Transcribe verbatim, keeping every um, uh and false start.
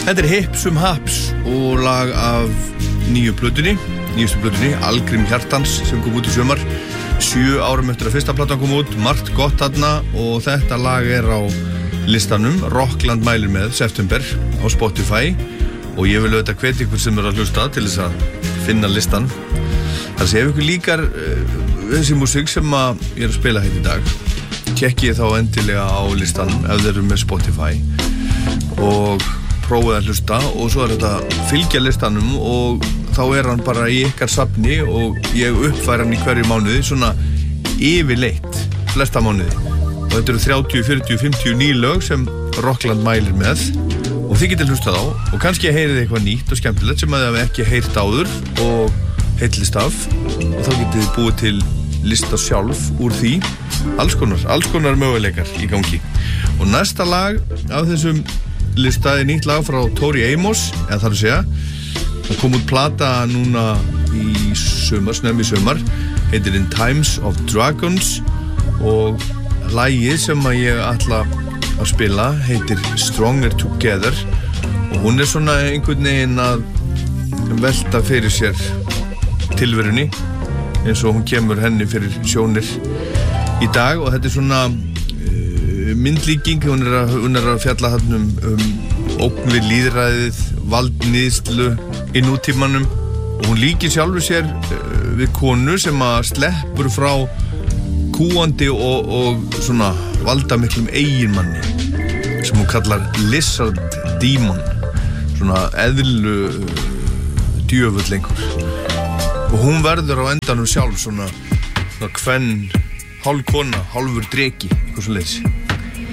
Þetta er Hipsum Haps og lag af nýju plötunni, nýjustu plötunni, Algrím Hjartans sem kom út í sumar. Sjö árum eftir að fyrsta platan kom út, margt gott þarna og þetta lag er á listanum, Rockland mælir með, september, á Spotify og ég vil auðvitað hvetja ykkur sem er að hlusta til þess að finna listan. Það sé ef ykkur líkar uh, þessi músík sem að ég er að spila hérna í dag, tjekkið þá endilega á listan ef þeir eru með Spotify og prófið að hlusta og svo er þetta að fylgja listanum og þá er hann bara í ykkar safni og ég uppfæra hann í hverju mánuði svona yfirleitt flesta mánuði og þetta eru þrjátíu, fjörutíu, fimmtíu ný lög sem Rockland mælir með og þið getið hlustað á og kannski heyrið eitthvað nýtt og skemmtilegt sem að þið hafi ekki heyrt áður og heitlist af og þá getið þið búið til lista sjálf úr því alls konar, alls konar möguleikar í gangi og næsta lag af þessum listaði nýtt lag frá Tori Amos eða þar að segja það kom út plata núna í sumar, snemmi sumar heitir In Times of Dragons og lagið sem að ég ætla að spila heitir Stronger Together og hún er svona einhvern veginn að velta fyrir sér tilverunni eins og hún kemur henni fyrir sjónir í dag og þetta er svona myndlíking, hún er að, hún er að fjalla þarna um, um ógn við lýðræðið, valdníðslu í nútímanum og hún líkir sjálfur sér uh, við konu sem að sleppur frá kúandi og, og svona valdamiklum eiginmanni sem hún kallar Lizard Demon svona eðlu uh, djöfull einhver og hún verður á endanum sjálf svona, svona kvenn, hálf kona, hálfur dreki, eitthvað svo leiðis